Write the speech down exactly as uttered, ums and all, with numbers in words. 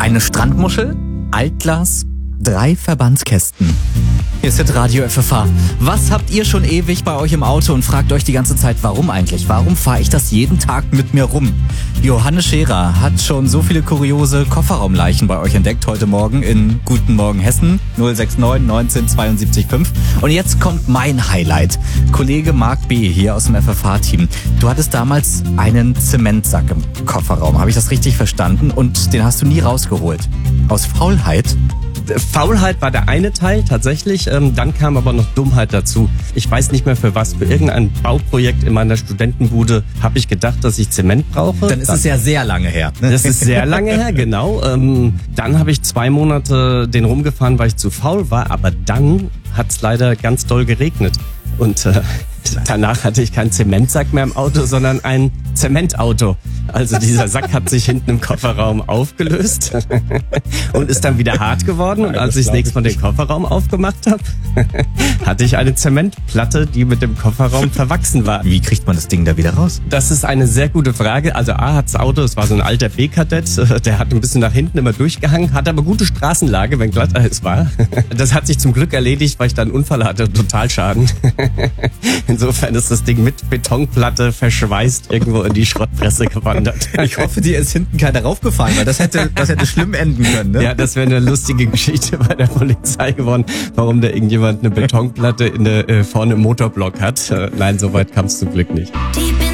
Eine Strandmuschel, Altglas, drei Verbandskästen. Hier ist Radio F F H. Was habt ihr schon ewig bei euch im Auto und fragt euch die ganze Zeit, warum eigentlich? Warum fahre ich das jeden Tag mit mir rum? Johannes Scherer hat schon so viele kuriose Kofferraumleichen bei euch entdeckt heute Morgen in Guten Morgen Hessen null sechs neun neunzehn zweiundsiebzig fünf. Und jetzt kommt mein Highlight. Kollege Marc B. hier aus dem F F H-Team. Du hattest damals einen Zementsack im Kofferraum. Habe ich das richtig verstanden? Und den hast du nie rausgeholt. Aus Faulheit? Faulheit war der eine Teil tatsächlich, ähm, dann kam aber noch Dummheit dazu. Ich weiß nicht mehr für was, für irgendein Bauprojekt in meiner Studentenbude habe ich gedacht, dass ich Zement brauche. Dann ist es ja sehr lange her. Ne? Das ist sehr lange her, genau. Ähm, dann habe ich zwei Monate den rumgefahren, weil ich zu faul war, aber dann hat es leider ganz doll geregnet. Und äh, danach hatte ich keinen Zementsack mehr im Auto, sondern ein Zementauto. Also dieser Sack hat sich hinten im Kofferraum aufgelöst und ist dann wieder hart geworden. Und als ich das nächste Mal den Kofferraum aufgemacht habe, hatte ich eine Zementplatte, die mit dem Kofferraum verwachsen war. Wie kriegt man das Ding da wieder raus? Das ist eine sehr gute Frage. Also A hat das Auto, es war so ein alter B-Kadett, der hat ein bisschen nach hinten immer durchgehangen, hat aber gute Straßenlage, wenn Glatteis war. Das hat sich zum Glück erledigt, weil ich da einen Unfall hatte, Totalschaden. Insofern ist das Ding mit Betonplatte verschweißt irgendwo in die Schrottpresse gewandert. Ich hoffe, dir ist hinten keiner raufgefallen, weil das hätte, das hätte schlimm enden können, ne? Ja, das wäre eine lustige Geschichte bei der Polizei geworden, warum da irgendjemand eine Betonplatte in der, äh, vorne im Motorblock hat. Äh, nein, so weit kam es zum Glück nicht.